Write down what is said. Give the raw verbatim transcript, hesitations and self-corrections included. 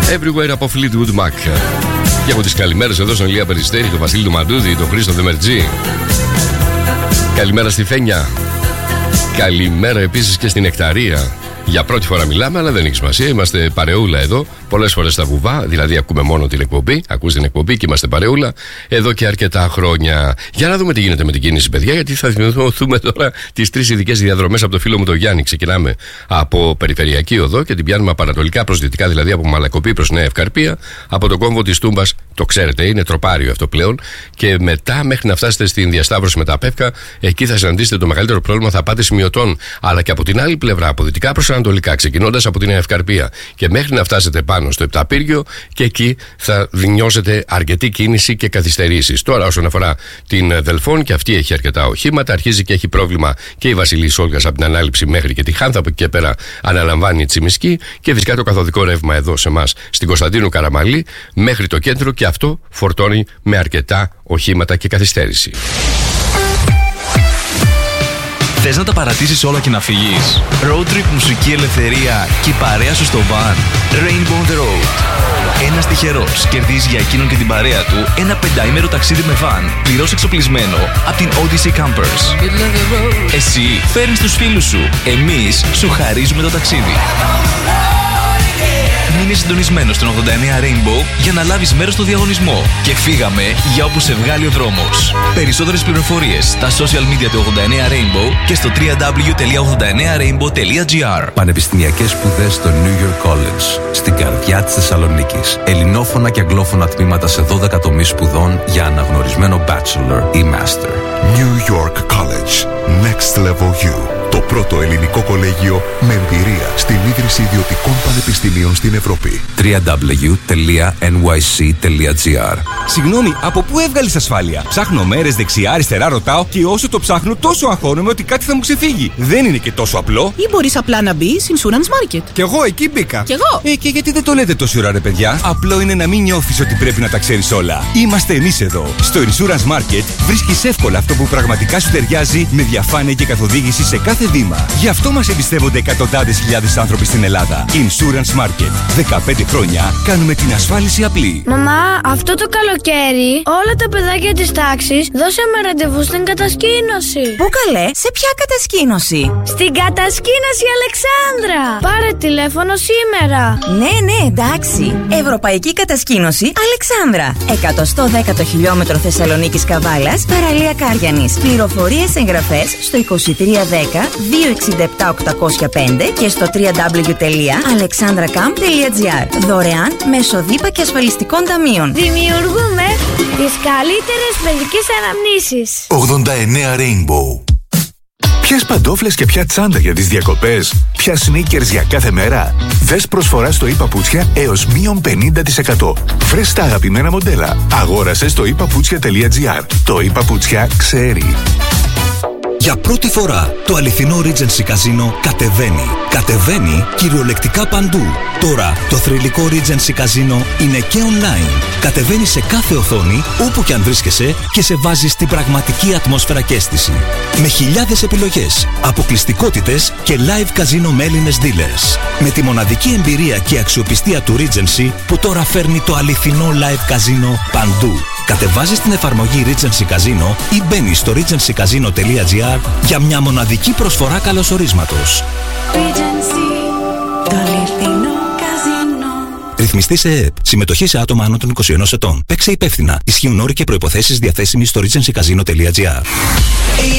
Everywhere από Fleetwood Mac. Και από τις καλημέρες εδώ στον Ηλία Περιστέρη, τον Βασίλη του Μαντούδη, τον Χρήστο Δεμερτζή. Καλημέρα στη Φένια. Καλημέρα επίσης και στην Νεκταρία. Για πρώτη φορά μιλάμε, αλλά δεν έχει σημασία. Είμαστε παρεούλα εδώ. Πολλές φορές στα βουβά, δηλαδή ακούμε μόνο την εκπομπή. Ακούς την εκπομπή και είμαστε παρεούλα εδώ και αρκετά χρόνια. Για να δούμε τι γίνεται με την κίνηση, παιδιά, γιατί θα θυμηθούμε τώρα τις τρεις ειδικές διαδρομές από το φίλο μου τον Γιάννη. Ξεκινάμε από Περιφερειακή Οδό και την πιάνουμε από ανατολικά προς δυτικά, δηλαδή από Μαλακοπή προς Νέα Ευκαρπία. Από το κόμβο της Τούμπας, το ξέρετε, είναι τροπάριο αυτό πλέον. Και μετά μέχρι να φτάσετε στην διασταύρωση με τα Πεύκα, εκεί θα συναντήσετε το μεγαλύτερο πρόβλημα. Θα πάτε σημειωτών, αλλά και από την άλλη πλευρά, από δυτικά προς ανατολικά, ξεκινώντας από την Νέα Ευκαρπία και μέχρι να φτάσετε πάνω στο Επταπύργιο, και εκεί θα νιώσετε αρκετή κίνηση και καθυστερήσεις. Τώρα, όσον αφορά την Δελφών, και αυτή έχει αρκετά οχήματα, αρχίζει και έχει πρόβλημα και η Βασιλής Όλγας από την ανάληψη μέχρι και τη Χάνθα. Από εκεί και πέρα αναλαμβάνει η Τσιμισκή, και φυσικά το καθοδικό ρεύμα εδώ σε εμάς στην Κωνσταντίνου Καραμαλή μέχρι το κέντρο, και αυτό φορτώνει με αρκετά οχήματα και καθυστέρηση. Θες να τα παρατήσεις όλα και να φύγεις? Road trip, μουσική, ελευθερία και η παρέα σου στο van. Rainbow on the road. Ένας τυχερός κερδίζει για εκείνον και την παρέα του ένα πενταήμερο ταξίδι με van, πληρώς εξοπλισμένο από την Odyssey Campers. Εσύ φέρνεις τους φίλους σου. Εμείς σου χαρίζουμε το ταξίδι. Μείνε συντονισμένος στον ογδόντα εννέα Rainbow για να λάβεις μέρος στο διαγωνισμό. Και φύγαμε για όπου σε βγάλει ο δρόμος. Περισσότερες πληροφορίες στα social media του ογδόντα εννέα Rainbow και στο double-u double-u double-u τελεία ογδόντα εννέα rainbow τελεία gr. Πανεπιστημιακές σπουδές στο New York College, στην καρδιά της Θεσσαλονίκης. Ελληνόφωνα και αγγλόφωνα τμήματα σε δώδεκα τομείς σπουδών για αναγνωρισμένο bachelor ή master. New York College. Next Level You. Το πρώτο ελληνικό κολέγιο με εμπειρία στην ίδρυση ιδιωτικών πανεπιστημίων στην Ευρώπη. double-u double-u double-u τελεία εν γουάι σι τελεία gr. Συγγνώμη, από πού έβγαλες ασφάλεια? Ψάχνω μέρες δεξιά-αριστερά, ρωτάω, και όσο το ψάχνω τόσο αγχώνομαι ότι κάτι θα μου ξεφύγει. Δεν είναι και τόσο απλό. Ή μπορείς απλά να μπεις Insurance Market. Κι εγώ εκεί μπήκα. Κι εγώ. Ε, και γιατί δεν το λέτε τόση ώρα, ρε παιδιά? Απλό είναι να μην νιώθεις ότι πρέπει να τα ξέρεις όλα. Είμαστε εμείς εδώ. Στο Insurance Market βρίσκεις εύκολα αυτό που πραγματικά σου ταιριάζει, με διαφάνεια και καθοδήγηση σε κάθε βήμα. Γι' αυτό μας εμπιστεύονται εκατοντάδες χιλιάδες άνθρωποι στην Ελλάδα. Insurance Market. δεκαπέντε χρόνια κάνουμε την ασφάλιση απλή. Μαμά, αυτό το καλοκαίρι όλα τα παιδάκια της τάξης δώσαμε ραντεβού στην κατασκήνωση. Πού καλέ? Σε ποια κατασκήνωση? Στην κατασκήνωση Αλεξάνδρα. Πάρε τηλέφωνο σήμερα. Ναι, ναι, εντάξει. Ευρωπαϊκή κατασκήνωση Αλεξάνδρα. εκατόν δέκατο χιλιόμετρο Θεσσαλονίκης Καβάλας, παραλία Κάριανης. Πληροφορίες, εγγραφές στο είκοσι τρία δέκα δύο εξήντα επτά οκτακόσια πέντε και στο double-u double-u double-u τελεία alexandracamp τελεία gr. Δωρεάν μέσω δίπα και ασφαλιστικών ταμείων. Δημιουργούμε τις καλύτερες παιδικές αναμνήσεις. ογδόντα εννέα Rainbow. Ποιες παντόφλες και ποια τσάντα για τις διακοπές? Ποια sneakers για κάθε μέρα? Δες προσφορά στο ePaputsια έως μείον πενήντα τοις εκατό. Βρες τα αγαπημένα μοντέλα. Αγόρασε στο ePaputsια τελεία gr. Το ePaputsια ξέρει. Για πρώτη φορά το αληθινό Regency Casino κατεβαίνει. Κατεβαίνει κυριολεκτικά παντού. Τώρα το θρυλικό Regency Casino είναι και online. Κατεβαίνει σε κάθε οθόνη, όπου και αν βρίσκεσαι, και σε βάζει στην πραγματική ατμόσφαιρα και αίσθηση. Με χιλιάδες επιλογές, αποκλειστικότητες και live casino με Έλληνες dealers. Με τη μοναδική εμπειρία και αξιοπιστία του Regency, που τώρα φέρνει το αληθινό live casino παντού. Κατεβάζεις την εφαρμογή Regency Casino ή μπαίνεις στο regency casino τελεία gr για μια μοναδική προσφορά καλωσορίσματος. Regency, το αληθινό καζίνο. Ρυθμιστή σε ΕΕΠ. Συμμετοχή σε άτομα άνω των είκοσι ενός ετών. Παίξε υπεύθυνα. Ισχύουν όροι και προϋποθέσεις διαθέσιμοι στο regency casino τελεία gr.